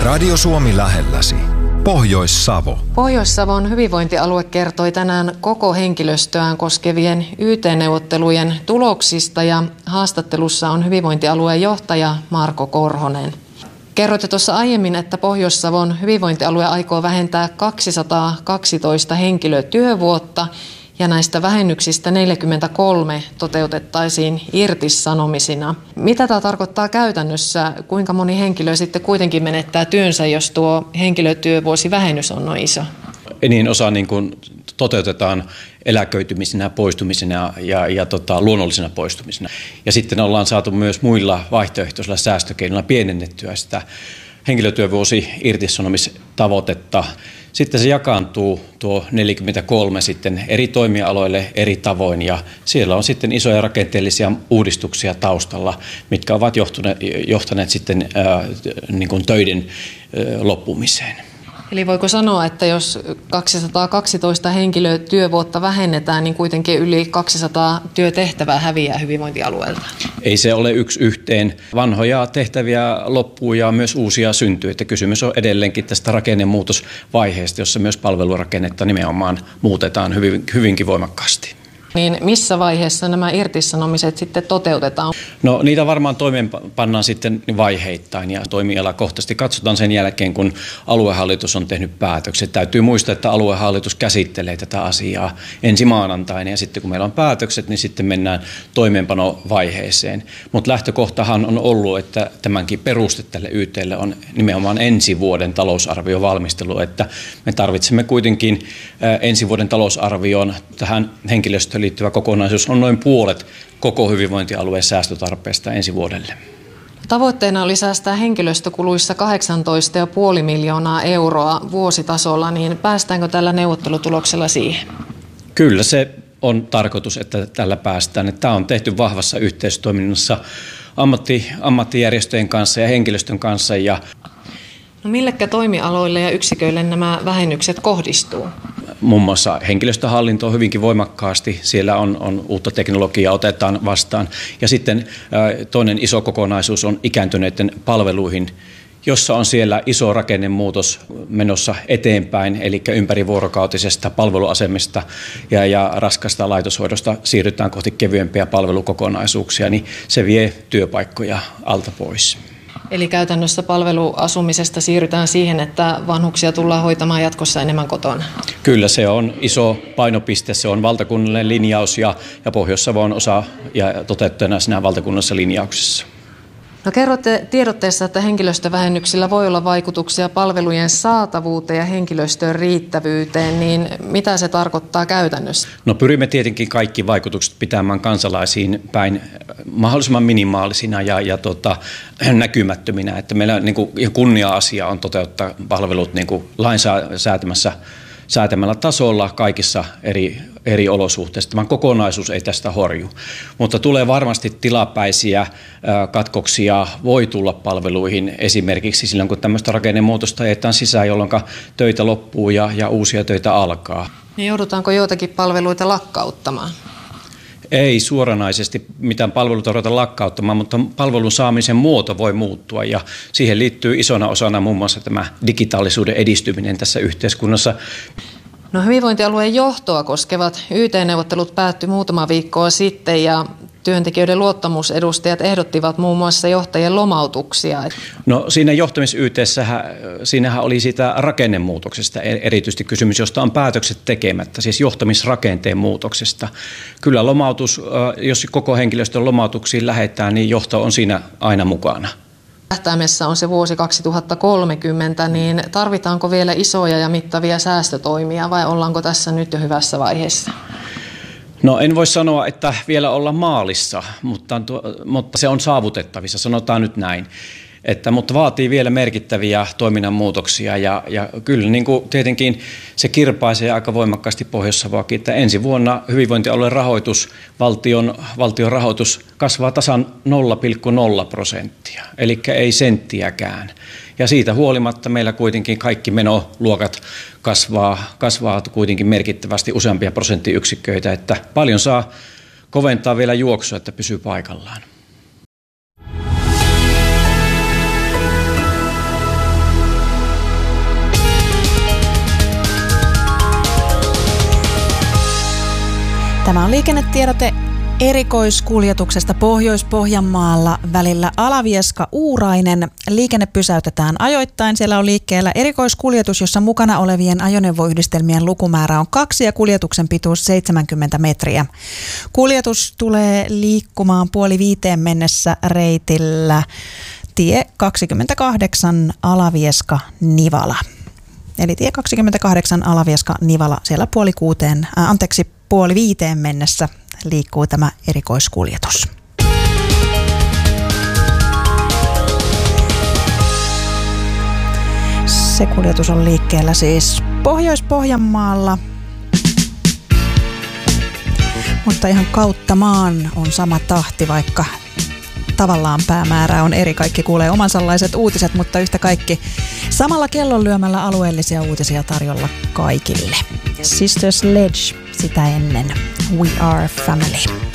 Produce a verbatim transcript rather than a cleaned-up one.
Radio Suomi lähelläsi. Pohjois-Savo. Pohjois-Savon hyvinvointialue kertoi tänään koko henkilöstöään koskevien Y T-neuvottelujen tuloksista ja haastattelussa on hyvinvointialueen johtaja Marko Korhonen. Kerroitte tuossa aiemmin, että Pohjois-Savon hyvinvointialue aikoo vähentää kaksisataakaksitoista henkilötyövuotta ja näistä vähennyksistä neljäkymmentäkolme toteutettaisiin irtisanomisina. Mitä tämä tarkoittaa käytännössä? Kuinka moni henkilö sitten kuitenkin menettää työnsä, jos tuo henkilötyövuosivähennys on noin iso? Niin osa niin kuin toteutetaan eläköitymisenä, poistumisena ja, ja tota, luonnollisena poistumisena. Ja sitten ollaan saatu myös muilla vaihtoehtoisilla säästökeinoilla pienennettyä sitä henkilötyövuosi irtisanomistavoitetta. Sitten se jakaantuu tuo neljäkymmentäkolme sitten eri toimialoille eri tavoin ja siellä on sitten isoja rakenteellisia uudistuksia taustalla, mitkä ovat johtuneet, johtaneet sitten ää, niin kuin töiden ää, loppumiseen. Eli voiko sanoa, että jos kaksisataakaksitoista henkilötyövuotta vähennetään, niin kuitenkin yli kaksisataa työtehtävää häviää hyvinvointialueelta? Ei se ole yksi yhteen. Vanhoja tehtäviä loppuu ja myös uusia syntyy. Että kysymys on edelleenkin tästä rakennemuutosvaiheesta, jossa myös palvelurakennetta nimenomaan muutetaan hyvin, hyvinkin voimakkaasti. Niin missä vaiheessa nämä irtisanomiset sitten toteutetaan? No niitä varmaan toimeenpannaan sitten vaiheittain ja toimialakohtaisesti katsotaan sen jälkeen, kun aluehallitus on tehnyt päätökset. Täytyy muistaa, että aluehallitus käsittelee tätä asiaa ensi maanantaina ja sitten kun meillä on päätökset, niin sitten mennään toimeenpanovaiheeseen. Mutta lähtökohtahan on ollut, että tämänkin peruste tälle Y T:lle on nimenomaan ensi vuoden talousarviovalmistelu, että me tarvitsemme kuitenkin ensi vuoden talousarvioon tähän henkilöstöön liittyvä kokonaisuus on noin puolet koko hyvinvointialueen säästötarpeesta ensi vuodelle. Tavoitteena oli säästää henkilöstökuluissa kahdeksantoista pilkku viisi miljoonaa euroa vuositasolla, niin päästäänkö tällä neuvottelutuloksella siihen? Kyllä se on tarkoitus, että tällä päästään. Tämä on tehty vahvassa yhteistoiminnassa ammatti, ammattijärjestöjen kanssa ja henkilöstön kanssa. Ja no millekä toimialoille ja yksiköille nämä vähennykset kohdistuu? Muun muassa henkilöstöhallinto hyvinkin voimakkaasti. Siellä on, on uutta teknologiaa, otetaan vastaan. Ja sitten toinen iso kokonaisuus on ikääntyneiden palveluihin, jossa on siellä iso rakennemuutos menossa eteenpäin, eli ympärivuorokautisesta palveluasemista ja, ja raskasta laitoshoidosta siirrytään kohti kevyempiä palvelukokonaisuuksia, niin se vie työpaikkoja alta pois. Eli käytännössä palveluasumisesta siirrytään siihen, että vanhuksia tullaan hoitamaan jatkossa enemmän kotona? Kyllä, se on iso painopiste, se on valtakunnallinen linjaus ja, ja Pohjois-Savo on osa ja toteuttajana siinä valtakunnallisessa linjauksessa. No kerrotte tiedotteessa, että henkilöstövähennyksillä voi olla vaikutuksia palvelujen saatavuuteen ja henkilöstön riittävyyteen, niin mitä se tarkoittaa käytännössä? No pyrimme tietenkin kaikki vaikutukset pitämään kansalaisiin päin mahdollisimman minimaalisina ja, ja tota, näkymättöminä, että meillä niin kuin kunnia-asia on toteuttaa palvelut niin kuin lainsäätämässä säätämällä tasolla kaikissa eri, eri olosuhteissa. Tämä kokonaisuus ei tästä horju, mutta tulee varmasti tilapäisiä katkoksia, voi tulla palveluihin esimerkiksi silloin, kun tämmöistä rakennemuutosta ajetaan sisään, jolloin töitä loppuu ja, ja uusia töitä alkaa. Niin joudutaanko joitakin palveluita lakkauttamaan? Ei suoranaisesti mitään palveluita ruveta lakkauttamaan, mutta palvelun saamisen muoto voi muuttua ja siihen liittyy isona osana muun muassa tämä digitaalisuuden edistyminen tässä yhteiskunnassa. No hyvinvointialueen johtoa koskevat Y T-neuvottelut päättyi muutama viikkoa sitten ja työntekijöiden luottamusedustajat ehdottivat muun muassa johtajien lomautuksia. No siinä johtamis-Y T:ssähän, siinähän oli siitä rakennemuutoksesta erityisesti kysymys, josta on päätökset tekemättä, siis johtamisrakenteen muutoksesta. Kyllä lomautus, jos koko henkilöstön lomautuksiin lähdetään, niin johto on siinä aina mukana. Tähtäimessä on se vuosi kaksituhattakolmekymmentä, niin tarvitaanko vielä isoja ja mittavia säästötoimia vai ollaanko tässä nyt jo hyvässä vaiheessa? No en voi sanoa, että vielä olla maalissa, mutta, mutta se on saavutettavissa, sanotaan nyt näin. Että, mutta vaatii vielä merkittäviä toiminnan muutoksia ja, ja kyllä niin kuin tietenkin se kirpaisee aika voimakkaasti Pohjois-Savoakin, että ensi vuonna hyvinvointialueen rahoitus, valtion, valtion rahoitus kasvaa tasan nolla pilkku nolla prosenttia, eli ei senttiäkään. Ja siitä huolimatta meillä kuitenkin kaikki menoluokat kasvaa, kasvaa kuitenkin merkittävästi useampia prosenttiyksiköitä, että paljon saa koventaa vielä juoksua, että pysyy paikallaan. Tämä on liikennetiedote erikoiskuljetuksesta Pohjois-Pohjanmaalla välillä Alavieska-Uurainen. Liikenne pysäytetään ajoittain. Siellä on liikkeellä erikoiskuljetus, jossa mukana olevien ajoneuvoyhdistelmien lukumäärä on kaksi ja kuljetuksen pituus seitsemänkymmentä metriä. Kuljetus tulee liikkumaan puoli viiteen mennessä reitillä tie kaksikymmentäkahdeksan Alavieska-Nivala. Eli tie kaksikymmentäkahdeksan Alavieska-Nivala siellä puoli kuuteen, äh, anteeksi, puoli viiteen mennessä liikkuu tämä erikoiskuljetus. Se kuljetus on liikkeellä siis Pohjois-Pohjanmaalla, mutta ihan kautta maan on sama tahti, vaikka tavallaan päämäärä on eri. Kaikki kuulee omansalaiset uutiset, mutta yhtä kaikki samalla kellonlyömällä alueellisia uutisia tarjolla kaikille. Sister Sledge sitä ennen. We are family.